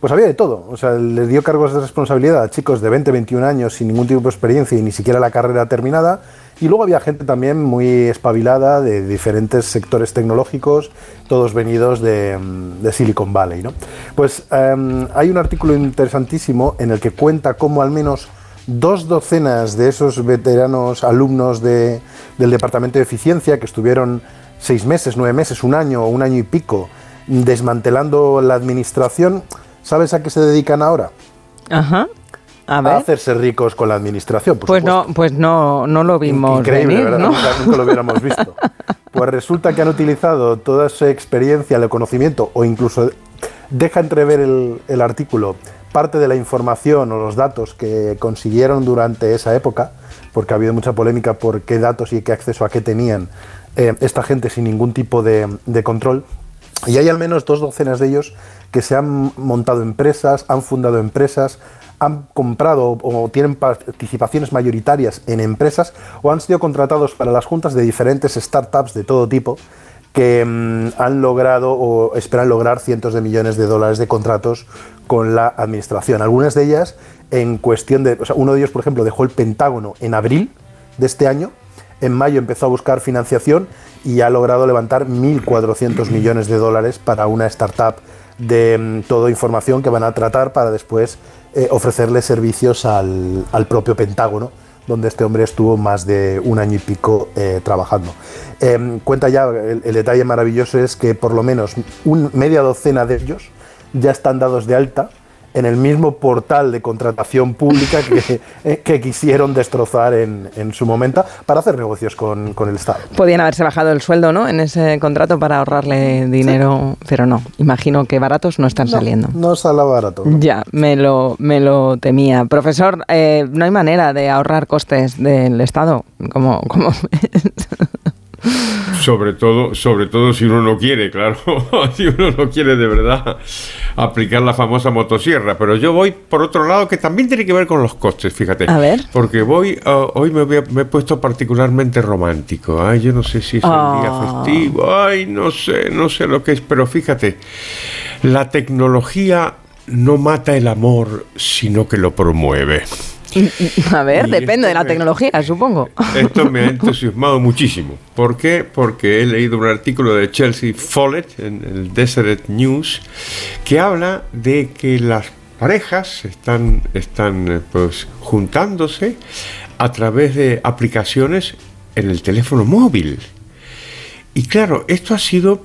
pues había de todo. O sea, le dio cargos de responsabilidad a chicos de 20, 21 años sin ningún tipo de experiencia y ni siquiera la carrera terminada. Y luego había gente también muy espabilada de diferentes sectores tecnológicos, todos venidos de Silicon Valley, ¿no? Pues hay un artículo interesantísimo en el que cuenta cómo al menos 2 docenas de esos veteranos alumnos del Departamento de Eficiencia, que estuvieron 6 meses, 9 meses, un año o un año y pico desmantelando la administración, ¿sabes a qué se dedican ahora? Ajá. A hacerse ricos con la administración, por supuesto. Pues no lo vimos. Increíble, venir, ¿verdad? ¿no? Nunca lo hubiéramos visto. Pues resulta que han utilizado toda su experiencia, el conocimiento, o incluso deja entrever el artículo, parte de la información o los datos que consiguieron durante esa época, porque ha habido mucha polémica por qué datos y qué acceso a qué tenían esta gente sin ningún tipo de control. Y hay al menos 2 docenas de ellos que se han montado empresas, han fundado empresas, han comprado o tienen participaciones mayoritarias en empresas o han sido contratados para las juntas de diferentes startups de todo tipo que han logrado o esperan lograr cientos de millones de dólares de contratos con la administración. Algunas de ellas en cuestión de... O sea, uno de ellos, por ejemplo, dejó el Pentágono en abril de este año. En mayo empezó a buscar financiación y ha logrado levantar 1.400 millones de dólares para una startup de toda información que van a tratar para después ofrecerle servicios al propio Pentágono, donde este hombre estuvo más de un año y pico trabajando. Cuenta ya, el detalle maravilloso es que por lo menos media docena de ellos ya están dados de alta en el mismo portal de contratación pública que quisieron destrozar en su momento para hacer negocios con el Estado. Podían haberse bajado el sueldo, ¿no?, en ese contrato para ahorrarle dinero, sí. Pero no, imagino que baratos no están saliendo. No sale barato. Ya, me lo temía. Profesor, no hay manera de ahorrar costes del Estado. ¿Cómo? Sobre todo si uno no quiere, claro, si uno no quiere de verdad aplicar la famosa motosierra. Pero yo voy por otro lado, que también tiene que ver con los costes, fíjate. A ver. Porque hoy me he puesto particularmente romántico. Ay, yo no sé si es el día festivo. Ay, no sé lo que es, pero fíjate, la tecnología no mata el amor, sino que lo promueve. A ver, depende de la tecnología, supongo. Esto me ha entusiasmado muchísimo. ¿Por qué? Porque he leído un artículo de Chelsea Follett en el Deseret News que habla de que las parejas están pues juntándose a través de aplicaciones en el teléfono móvil. Y claro, esto ha sido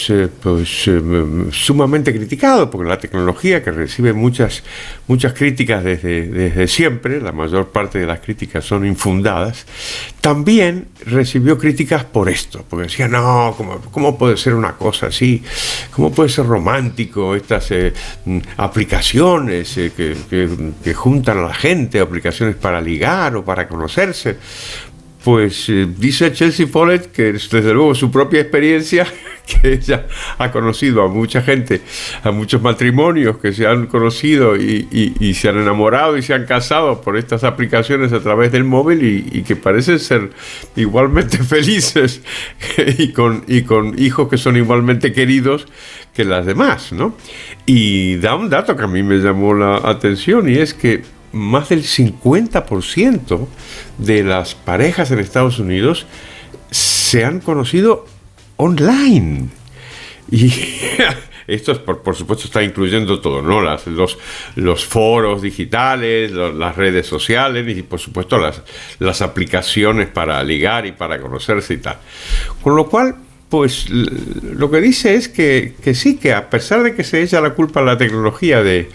sumamente criticado, porque la tecnología, que recibe muchas críticas desde siempre, la mayor parte de las críticas son infundadas, también recibió críticas por esto, porque decía, no, ¿cómo puede ser una cosa así? ¿Cómo puede ser romántico estas aplicaciones que juntan a la gente, aplicaciones para ligar o para conocerse? Pues dice Chelsea Follett que desde luego su propia experiencia, que ella ha conocido a mucha gente, a muchos matrimonios que se han conocido y se han enamorado y se han casado por estas aplicaciones a través del móvil y que parecen ser igualmente felices y con hijos que son igualmente queridos que las demás, ¿no? Y da un dato que a mí me llamó la atención, y es que más del 50% de las parejas en Estados Unidos se han conocido online. Y esto es, por supuesto, está incluyendo todo, ¿no? Los foros digitales, las redes sociales y, por supuesto, las aplicaciones para ligar y para conocerse y tal. Con lo cual, pues lo que dice es que sí, que a pesar de que se echa la culpa a la tecnología de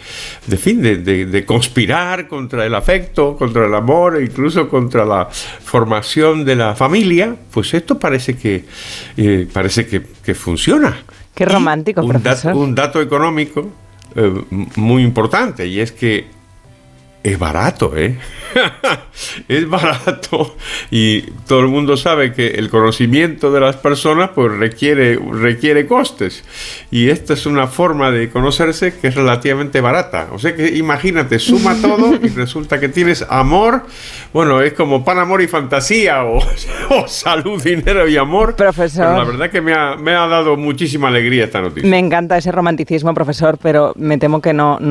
conspirar contra el afecto, contra el amor e incluso contra la formación de la familia, pues esto parece que funciona. Qué romántico, profesor. Un dato económico muy importante, y es que es barato, ¿eh? Es barato, y todo el mundo sabe que el conocimiento de las personas pues requiere costes, y esta es una forma de conocerse que es relativamente barata. O sea que imagínate, suma todo y resulta que tienes amor. Bueno, es como pan, amor y fantasía, o salud, dinero y amor. Profesor, pero la verdad que me ha dado muchísima alegría esta noticia. Me encanta ese romanticismo, profesor, pero me temo que no